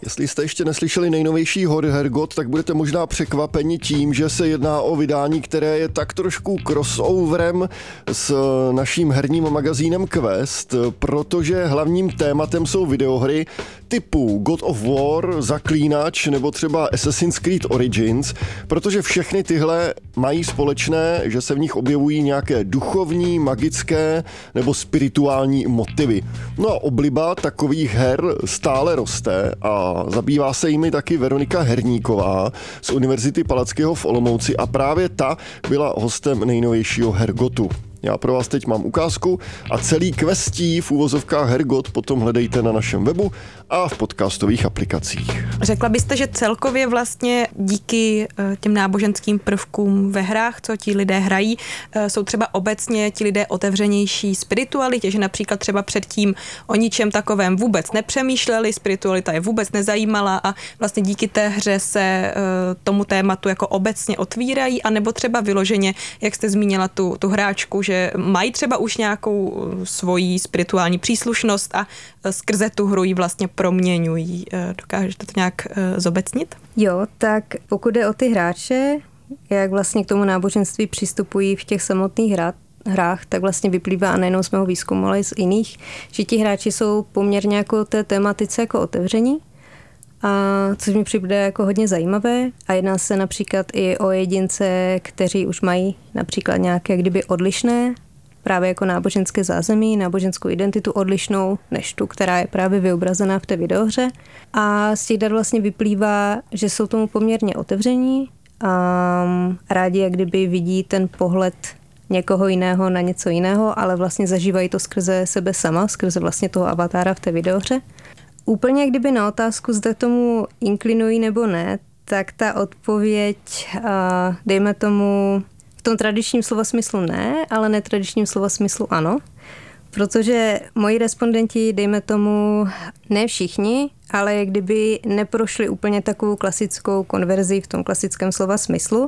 Jestli jste ještě neslyšeli nejnovější Hergot, tak budete možná překvapeni tím, že se jedná o vydání, které je tak trošku crossoverem s naším herním magazínem Quest, protože hlavním tématem jsou videohry typu God of War, Zaklínač nebo třeba Assassin's Creed Origins, protože všechny tyhle mají společné, že se v nich objevují nějaké duchovní, magické nebo spirituální motivy. No a obliba takových her stále roste a zabývá se jimi taky Veronika Herníková z Univerzity Palackého v Olomouci a právě ta byla hostem nejnovějšího Hergotu. Já pro vás teď mám ukázku a celý Questí v uvozovkách Hergot potom hledejte na našem webu a v podcastových aplikacích. Řekla byste, že celkově vlastně díky těm náboženským prvkům ve hrách, co ti lidé hrají, jsou třeba obecně ti lidé otevřenější spiritualitě, že například třeba předtím o ničem takovém vůbec nepřemýšleli, spiritualita je vůbec nezajímala a vlastně díky té hře se tomu tématu jako obecně otvírají, anebo třeba vyloženě, jak jste zmínila tu hráčku, že mají třeba už nějakou svoji spirituální příslušnost a skrze tu hru ji vlastně proměňují. Dokážete to nějak zobecnit? Jo, tak pokud jde o ty hráče, jak vlastně k tomu náboženství přistupují v těch samotných hrách, tak vlastně vyplývá a nejenom z mého výzkumu, ale i z jiných, že ti hráči jsou poměrně jako té tematice jako otevření, a což mi přijde jako hodně zajímavé a jedná se například i o jedince, kteří už mají například nějaké kdyby odlišné právě jako náboženské zázemí, náboženskou identitu odlišnou než tu, která je právě vyobrazená v té videohře. A z těch dat vlastně vyplývá, že jsou tomu poměrně otevření a rádi jak kdyby vidí ten pohled někoho jiného na něco jiného, ale vlastně zažívají to skrze sebe sama, skrze vlastně toho avatára v té videohře. Úplně kdyby na otázku, zda tomu inklinují nebo ne, tak ta odpověď, dejme tomu, v tom tradičním slova smyslu ne, ale netradičním slova smyslu ano. Protože moji respondenti, dejme tomu, ne všichni, ale jak kdyby neprošli úplně takovou klasickou konverzi v tom klasickém slova smyslu,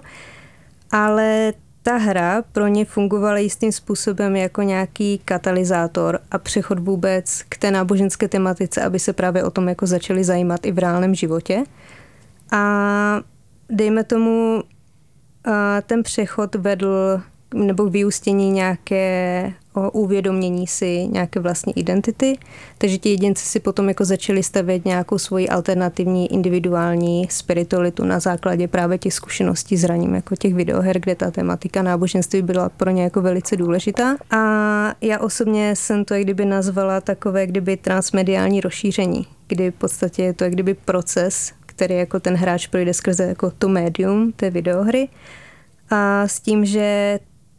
ale ta hra pro ně fungovala jistým způsobem jako nějaký katalyzátor a přechod vůbec k té náboženské tematice, aby se právě o tom jako začali zajímat i v reálném životě. A dejme tomu, ten přechod vedl nebo k vyústění nějaké uvědomění si nějaké vlastní identity, takže ti jedinci si potom jako začali stavět nějakou svoji alternativní individuální spiritualitu na základě právě těch zkušeností s hraním jako těch videoher, kde ta tematika náboženství byla pro ně jako velice důležitá. A já osobně jsem to jak kdyby nazvala takové kdyby transmediální rozšíření, kdy v podstatě je to jak kdyby proces, který jako ten hráč projde skrze jako to médium té videohry a s tím, že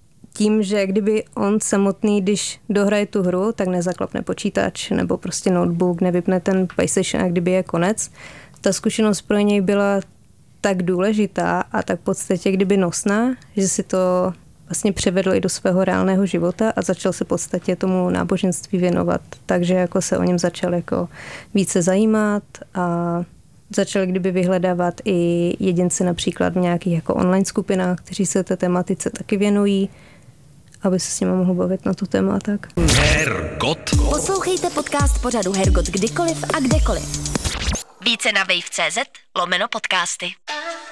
kdyby on samotný, když dohraje tu hru, tak nezaklapne počítač nebo prostě notebook, nevypne ten PlayStation a kdyby je konec. Ta zkušenost pro něj byla tak důležitá a tak v podstatě kdyby nosná, že si to vlastně převedl i do svého reálného života a začal se v podstatě tomu náboženství věnovat. Takže jako se o něm začal jako více zajímat a začal kdyby vyhledávat i jedince například v nějakých jako online skupinách, kteří se té tematice taky věnují, aby se s nimi mohl bavit na tu téma tak. Hergot. Poslouchejte podcast pořadu Hergot kdykoliv a kdekoliv. Více na wave.cz/podcasty.